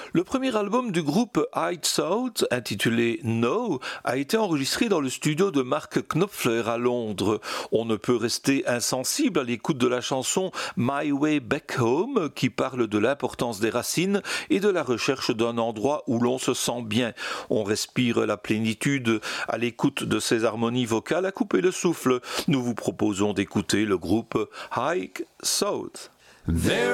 Le premier album du groupe High South, intitulé No, a été enregistré dans le studio de Mark Knopfler à Londres. On ne peut rester insensible à l'écoute de la chanson My Way Back Home, qui parle de l'importance des racines et de la recherche d'un endroit où l'on se sent bien. On respire la plénitude à l'écoute de ces harmonies vocales à couper le souffle. Nous vous proposons d'écouter le groupe High South. There